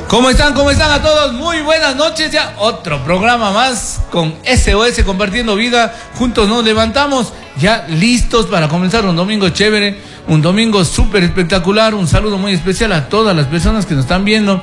¿Cómo están? ¿Cómo están a todos? Muy buenas noches, ya otro programa más con SOS Compartiendo Vida. Juntos nos levantamos, ya listos para comenzar un domingo chévere, un domingo súper espectacular. Un saludo muy especial a todas las personas que nos están viendo.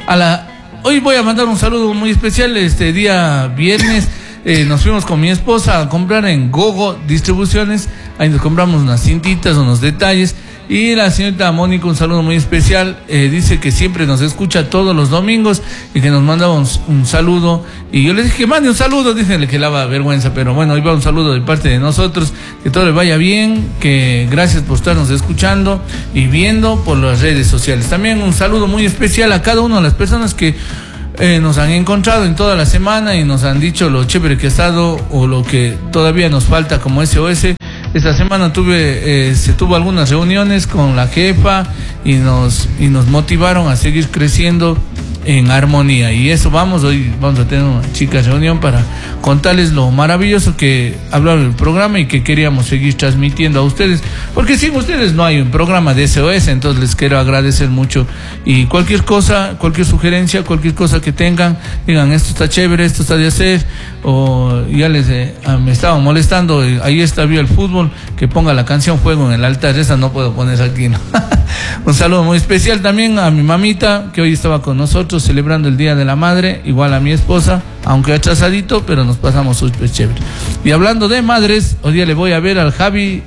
Hoy voy a mandar un saludo muy especial. Este día viernes nos fuimos con mi esposa a comprar en Gogo Distribuciones. Ahí nos compramos unas cintitas, unos detalles. Y la señorita Mónica, un saludo muy especial, dice que siempre nos escucha todos los domingos y que nos manda un saludo. Y yo le dije que mande un saludo, díganle que le daba vergüenza, pero bueno, ahí va un saludo de parte de nosotros, que todo le vaya bien, que gracias por estarnos escuchando y viendo por las redes sociales. También un saludo muy especial a cada una de las personas que nos han encontrado en toda la semana y nos han dicho lo chévere que ha estado o lo que todavía nos falta como SOS. Esta semana se tuvo algunas reuniones con la jefa y nos motivaron a seguir creciendo en armonía. Y eso hoy vamos a tener una chica reunión para contarles lo maravilloso que hablaron del programa y que queríamos seguir transmitiendo a ustedes, porque sin ustedes no hay un programa de SOS. Entonces les quiero agradecer mucho, y cualquier cosa, cualquier sugerencia, cualquier cosa que tengan, digan esto está chévere, esto está de hacer, o ya me estaban molestando, ahí vio el fútbol, que ponga la canción Fuego en el Altar. Esa no puedo poner aquí, ¿no? Un saludo muy especial también a mi mamita, que hoy estaba con nosotros celebrando el Día de la Madre, igual a mi esposa, aunque atrasadito, pero nos pasamos súper chévere. Y hablando de madres, hoy día le voy a ver al Javi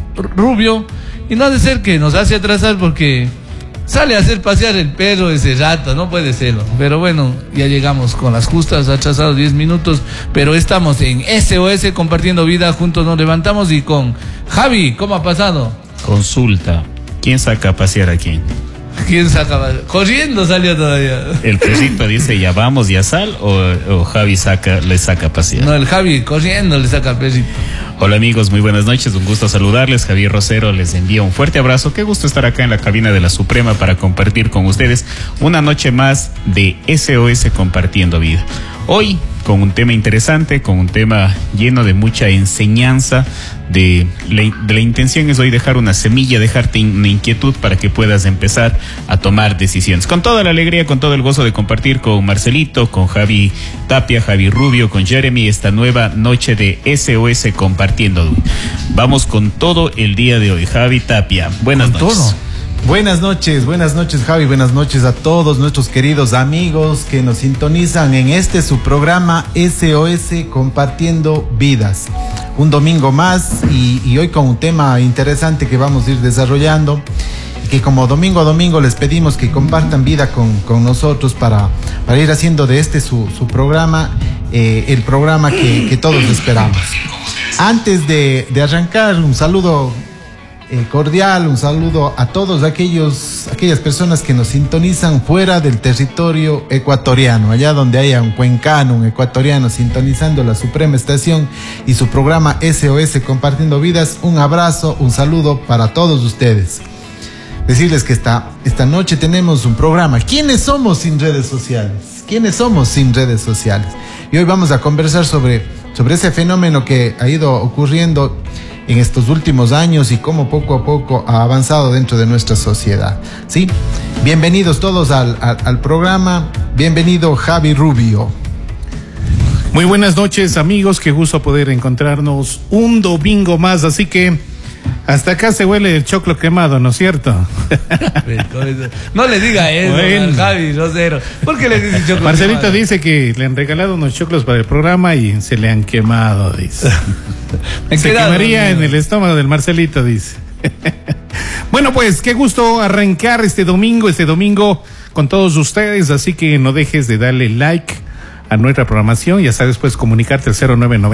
Rubio, y no ha de ser que nos hace atrasar porque sale a hacer pasear el perro ese rato, no puede serlo. Pero bueno, ya llegamos con las justas, atrasados 10 minutos, pero estamos en SOS Compartiendo Vida, juntos nos levantamos. Y con Javi, ¿cómo ha pasado? Consulta, ¿quién saca a pasear a quién? ¿Quién saca? Corriendo salió todavía. ¿El perrito dice ya vamos, ya sal, o Javi le saca a pasear? No, el Javi corriendo le saca al perrito. Hola amigos, muy buenas noches, un gusto saludarles. Javier Rosero les envía un fuerte abrazo. Qué gusto estar acá en la cabina de la Suprema para compartir con ustedes una noche más de SOS Compartiendo Vida. Hoy con un tema interesante, con un tema lleno de mucha enseñanza. La intención es hoy dejar una semilla, dejarte una inquietud para que puedas empezar a tomar decisiones. Con toda la alegría, con todo el gozo de compartir con Marcelito, con Javi Tapia, Javi Rubio, con Jeremy, esta nueva noche de SOS Compartiendo. Vamos con todo el día de hoy. Javi Tapia, buenas noches. Todo. Buenas noches Javi, buenas noches a todos nuestros queridos amigos que nos sintonizan en su programa SOS Compartiendo Vidas. Un domingo más y hoy con un tema interesante que vamos a ir desarrollando, que como domingo a domingo les pedimos que compartan vida con nosotros para ir haciendo de su programa, el programa que todos esperamos. Antes de arrancar, un saludo cordial, un saludo a todos aquellas personas que nos sintonizan fuera del territorio ecuatoriano, allá donde haya un cuencano, un ecuatoriano sintonizando la Suprema Estación y su programa SOS Compartiendo Vidas. Un abrazo, un saludo para todos ustedes. Decirles que esta noche tenemos un programa. ¿Quiénes somos sin redes sociales? ¿Quiénes somos sin redes sociales? Y hoy vamos a conversar sobre ese fenómeno que ha ido ocurriendo en estos últimos años y cómo poco a poco ha avanzado dentro de nuestra sociedad. ¿Sí? Bienvenidos todos al programa. Bienvenido Javi Rubio. Muy buenas noches amigos, qué gusto poder encontrarnos un domingo más, así que hasta acá se huele el choclo quemado, ¿no es cierto? No le diga eso, bueno, al Javi Rosero. ¿Por qué le dice choclo Marcelito quemado? Dice que le han regalado unos choclos para el programa y se le han quemado, dice. Se quemaría en el estómago del Marcelito, dice. Bueno, pues qué gusto arrancar este domingo con todos ustedes, así que no dejes de darle like a nuestra programación. Ya sabes, puedes comunicarte al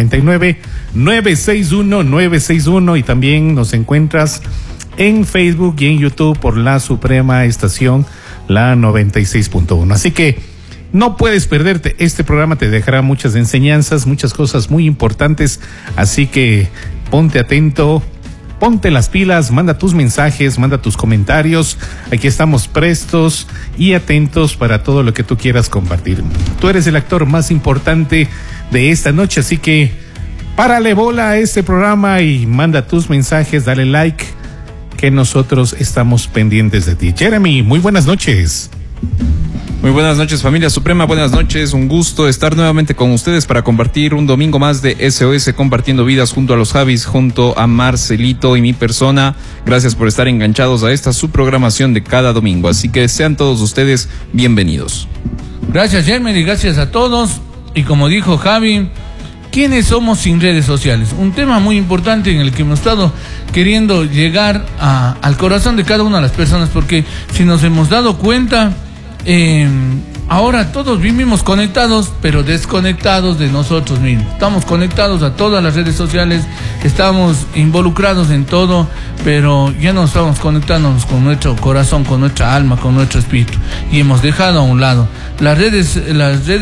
0999-961-961 y también nos encuentras en Facebook y en YouTube por la Suprema Estación, la 96.1. Así que no puedes perderte este programa, te dejará muchas enseñanzas, muchas cosas muy importantes, así que ponte atento, ponte las pilas, manda tus mensajes, manda tus comentarios. Aquí estamos prestos y atentos para todo lo que tú quieras compartir. Tú eres el actor más importante de esta noche, así que párale bola a este programa y manda tus mensajes, dale like, que nosotros estamos pendientes de ti. Jeremy, muy buenas noches. Muy buenas noches, familia Suprema, buenas noches, un gusto estar nuevamente con ustedes para compartir un domingo más de SOS Compartiendo Vidas junto a los Javis, junto a Marcelito y mi persona. Gracias por estar enganchados a esta su programación de cada domingo, así que sean todos ustedes bienvenidos. Gracias, Germen, y gracias a todos. Y como dijo Javi, ¿quiénes somos sin redes sociales? Un tema muy importante en el que hemos estado queriendo llegar al corazón de cada una de las personas, porque si nos hemos dado cuenta, ahora todos vivimos conectados, pero desconectados de nosotros mismos. Estamos conectados a todas las redes sociales, estamos involucrados en todo, pero ya no estamos conectándonos con nuestro corazón, con nuestra alma, con nuestro espíritu, y hemos dejado a un lado las redes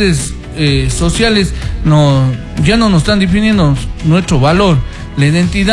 sociales. Ya no nos están definiendo nuestro valor, la identidad.